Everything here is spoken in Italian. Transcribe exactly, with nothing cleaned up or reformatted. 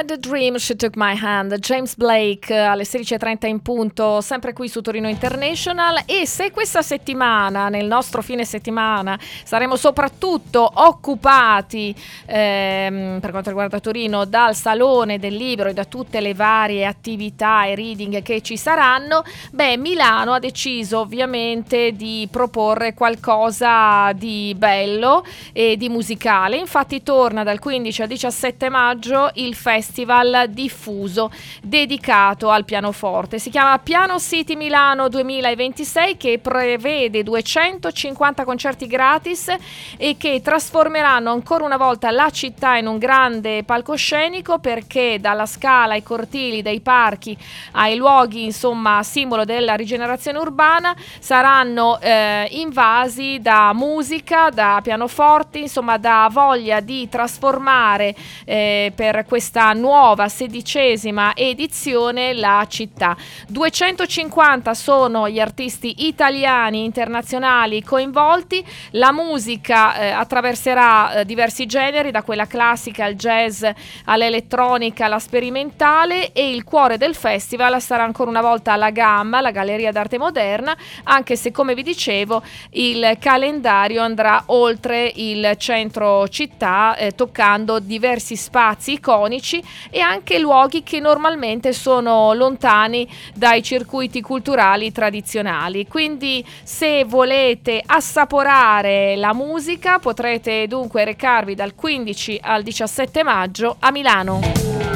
had a dream, she took my hand. James Blake alle sedici e trenta in punto, sempre qui su Torino International. E se questa settimana, nel nostro fine settimana, saremo soprattutto occupati ehm, per quanto riguarda Torino dal Salone del Libro e da tutte le varie attività e reading che ci saranno, beh, Milano ha deciso ovviamente di proporre qualcosa di bello e di musicale. Infatti torna dal quindici al diciassette maggio il Festival Diffuso dedicato al pianoforte. Si chiama Piano City Milano duemilaventisei, che prevede duecentocinquanta concerti gratis e che trasformeranno ancora una volta la città in un grande palcoscenico, perché dalla Scala ai cortili dei parchi ai luoghi insomma simbolo della rigenerazione urbana saranno eh, invasi da musica, da pianoforti, insomma da voglia di trasformare eh, per questa nuova sedicesima edizione la città. duecentocinquanta sono gli artisti italiani e internazionali coinvolti. La musica eh, attraverserà eh, diversi generi, da quella classica al jazz all'elettronica alla sperimentale, e il cuore del festival sarà ancora una volta la Gamma, la Galleria d'Arte Moderna, anche se, come vi dicevo, il calendario andrà oltre il centro città, eh, toccando diversi spazi iconici e anche luoghi che normalmente sono lontani dai circuiti culturali tradizionali. Quindi, se volete assaporare la musica, potrete dunque recarvi dal quindici al diciassette maggio a Milano.